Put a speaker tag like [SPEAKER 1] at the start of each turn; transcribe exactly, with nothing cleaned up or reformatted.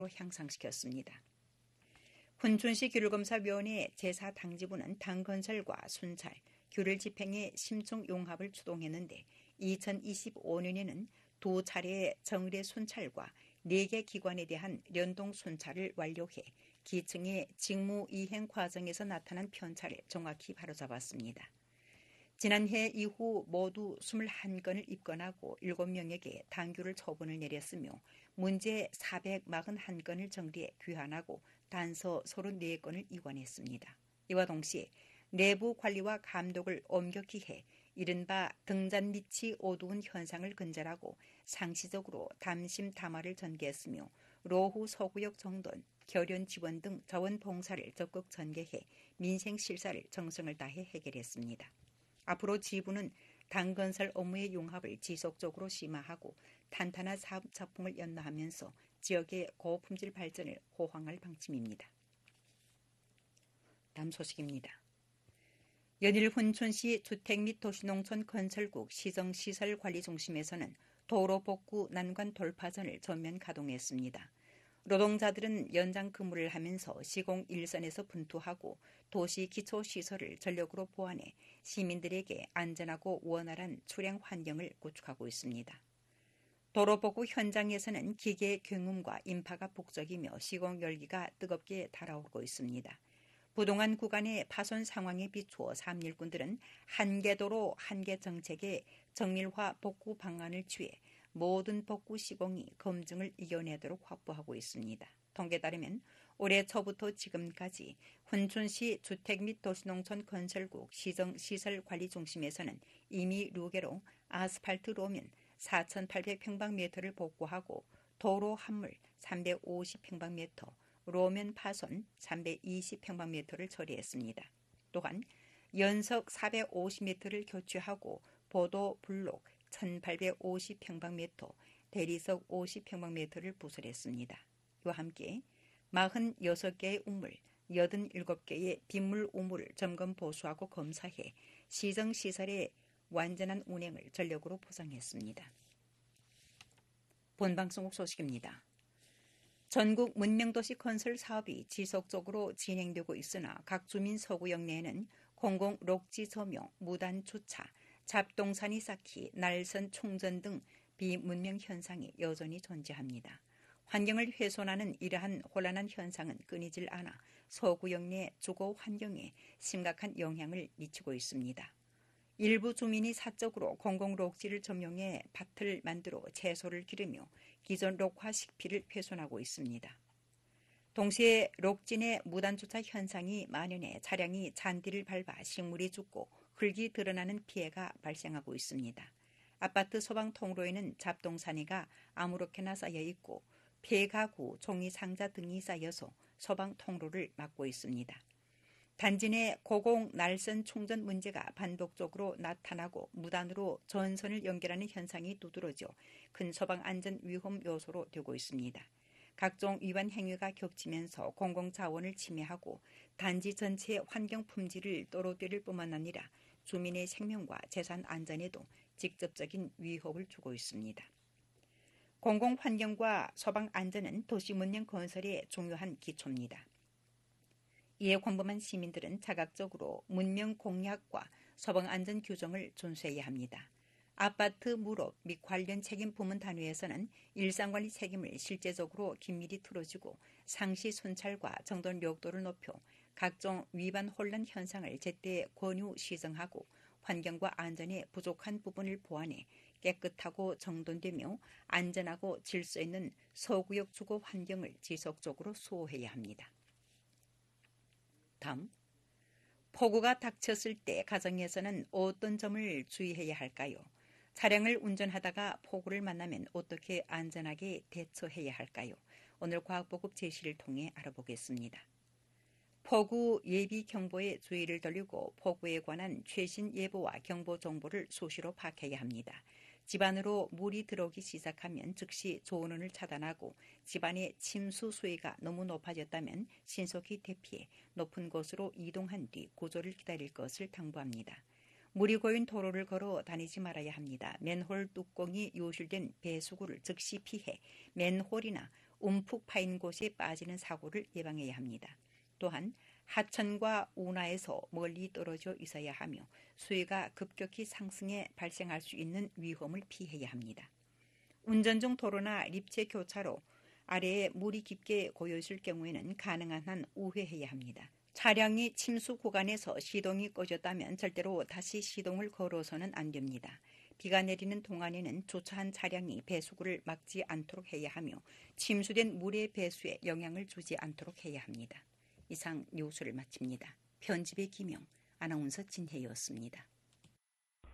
[SPEAKER 1] 향상시켰습니다. 훈춘시 귤검사위원회 제사 당지부는 당건설과 순찰, 귤을 집행해 심층 용합을 추동했는데 이천이십오 년에는 두 차례의 정례 순찰과 네 개 기관에 대한 연동 순찰을 완료해 기층의 직무 이행 과정에서 나타난 편차를 정확히 바로잡았습니다. 지난해 이후 모두 이십일 건을 입건하고 일곱 명에게 당규를 처분을 내렸으며 문제 사백사십일 건을 정리해 귀환하고 단서 삼십사 건을 이관했습니다. 이와 동시에 내부 관리와 감독을 엄격히 해 이른바 등잔 밑이 어두운 현상을 근절하고 상시적으로 담심 담화를 전개했으며 로후 서구역 정돈, 결연 지원 등 자원 봉사를 적극 전개해 민생 실사를 정성을 다해 해결했습니다. 앞으로 지부는 당건설 업무의 융합을 지속적으로 심화하고 탄탄한 사업 작품을 연마하면서 지역의 고품질 발전을 호황할 방침입니다. 다음 소식입니다. 연일 훈춘시 주택 및 도시농촌 건설국 시정시설관리중심에서는 도로 복구 난관 돌파전을 전면 가동했습니다. 노동자들은 연장 근무를 하면서 시공 일선에서 분투하고 도시 기초시설을 전력으로 보완해 시민들에게 안전하고 원활한 출행 환경을 구축하고 있습니다. 도로 복구 현장에서는 기계 경음과 인파가 북적이며 시공 열기가 뜨겁게 달아오르고 있습니다. 부동한 구간의 파손 상황에 비추어 삼일군들은 한계도로 한계 정책에 정밀화 복구 방안을 취해 모든 복구 시공이 검증을 이겨내도록 확보하고 있습니다. 통계에 따르면 올해 초부터 지금까지 훈춘시 주택 및 도시농촌 건설국 시정시설관리중심에서는 이미 루게로 아스팔트 로면 사천팔백 평방미터를 복구하고 도로 함물 삼백오십 평방미터, 로면 파손 삼백이십 평방미터를 처리했습니다. 또한 연석 사백오십 미터를 교체하고 보도 블록 천팔백오십 평방미터, 대리석 오십 평방미터를 부설했습니다. 이와 함께 사십육 개의 우물, 팔십칠 개의 빗물 우물을 점검 보수하고 검사해 시정시설의 완전한 운행을 전력으로 보장했습니다. 본방송국 소식입니다. 전국 문명도시 건설 사업이 지속적으로 진행되고 있으나 각 주민 서구역 내에는 공공 록지 조명, 무단 주차, 잡동사니 쌓기, 날선 충전 등 비문명 현상이 여전히 존재합니다. 환경을 훼손하는 이러한 혼란한 현상은 끊이질 않아 서구역 내 주거 환경에 심각한 영향을 미치고 있습니다. 일부 주민이 사적으로 공공 록지를 점용해 밭을 만들어 채소를 기르며 기존 록화 식피를 훼손하고 있습니다. 동시에 록지 내 무단주차 현상이 만연해 차량이 잔디를 밟아 식물이 죽고 흙이 드러나는 피해가 발생하고 있습니다. 아파트 소방 통로에는 잡동사니가 아무렇게나 쌓여 있고 폐가구, 종이상자 등이 쌓여서 소방 통로를 막고 있습니다. 단지 내 고공 날선 충전 문제가 반복적으로 나타나고 무단으로 전선을 연결하는 현상이 두드러져 큰 소방 안전 위험 요소로 되고 있습니다. 각종 위반 행위가 겹치면서 공공자원을 침해하고 단지 전체의 환경 품질을 떨어뜨릴 뿐만 아니라 주민의 생명과 재산 안전에도 직접적인 위협을 주고 있습니다. 공공환경과 소방 안전은 도시 문명 건설의 중요한 기초입니다. 이에 광범한 시민들은 자각적으로 문명 공약과 소방 안전 규정을 준수해야 합니다. 아파트 물업 및 관련 책임 부문 단위에서는 일상관리 책임을 실제적으로 긴밀히 틀어주고 상시 순찰과 정돈 역도를 높여 각종 위반 혼란 현상을 제때 권유 시정하고 환경과 안전에 부족한 부분을 보완해 깨끗하고 정돈되며 안전하고 질서 있는 서구역 주거 환경을 지속적으로 수호해야 합니다. 다음, 폭우가 닥쳤을 때 가정에서는 어떤 점을 주의해야 할까요? 차량을 운전하다가 폭우를 만나면 어떻게 안전하게 대처해야 할까요? 오늘 과학보급 제시를 통해 알아보겠습니다. 폭우 예비 경보에 주의를 돌리고 폭우에 관한 최신 예보와 경보 정보를 수시로 파악해야 합니다. 집안으로 물이 들어오기 시작하면 즉시 조문을 차단하고 집안의 침수 수위가 너무 높아졌다면 신속히 대피해 높은 곳으로 이동한 뒤 구조를 기다릴 것을 당부합니다. 물이 고인 도로를 걸어 다니지 말아야 합니다. 맨홀 뚜껑이 유실된 배수구를 즉시 피해 맨홀이나 움푹 파인 곳에 빠지는 사고를 예방해야 합니다. 또한 하천과 운하에서 멀리 떨어져 있어야 하며 수위가 급격히 상승해 발생할 수 있는 위험을 피해야 합니다. 운전 중 도로나 립체 교차로 아래에 물이 깊게 고여 있을 경우에는 가능한 한 우회해야 합니다. 차량이 침수 구간에서 시동이 꺼졌다면 절대로 다시 시동을 걸어서는 안 됩니다. 비가 내리는 동안에는 주차한 차량이 배수구를 막지 않도록 해야 하며 침수된 물의 배수에 영향을 주지 않도록 해야 합니다. 이상 뉴스를 마칩니다. 편집의 김영, 아나운서 진혜였습니다.